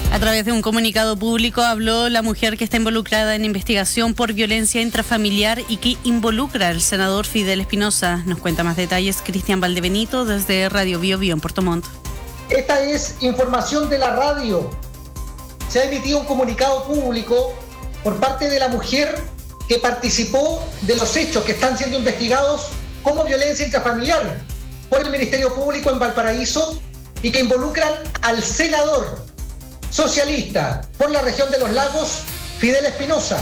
A través de un comunicado público habló la mujer que está involucrada en investigación por violencia intrafamiliar y que involucra al senador Fidel Espinosa. Nos cuenta más detalles Cristian Valdebenito desde Radio Bio Bio en Puerto Montt. Esta es información de la radio. Se ha emitido un comunicado público por parte de la mujer que participó de los hechos que están siendo investigados como violencia intrafamiliar por el Ministerio Público en Valparaíso y que involucran al senador socialista por la región de los lagos, Fidel Espinosa.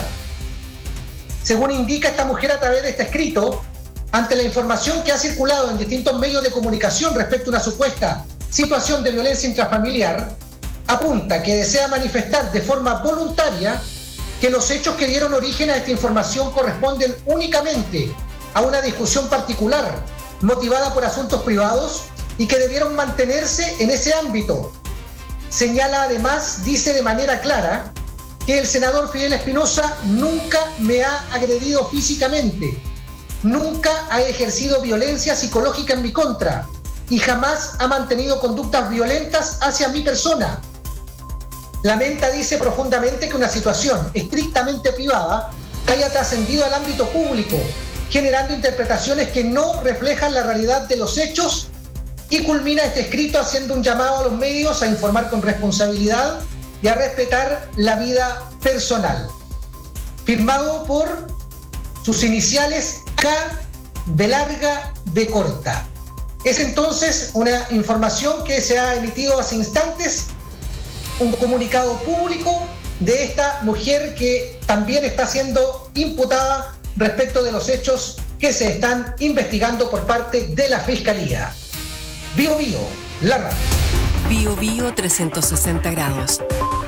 Según indica esta mujer a través de este escrito, ante la información que ha circulado en distintos medios de comunicación respecto a una supuesta situación de violencia intrafamiliar, apunta que desea manifestar de forma voluntaria que los hechos que dieron origen a esta información corresponden únicamente a una discusión particular motivada por asuntos privados y que debieron mantenerse en ese ámbito. Señala además, dice de manera clara, que el senador Fidel Espinosa nunca me ha agredido físicamente, nunca ha ejercido violencia psicológica en mi contra y jamás ha mantenido conductas violentas hacia mi persona. Lamenta, dice profundamente, que una situación estrictamente privada haya trascendido al ámbito público, generando interpretaciones que no reflejan la realidad de los hechos, y culmina este escrito haciendo un llamado a los medios a informar con responsabilidad y a respetar la vida personal. Firmado por sus iniciales K de larga, de corta. Es entonces una información que se ha emitido hace instantes, un comunicado público de esta mujer que también está siendo imputada respecto de los hechos que se están investigando por parte de la Fiscalía. Bio Bio, la radio. Bio Bio 360 grados.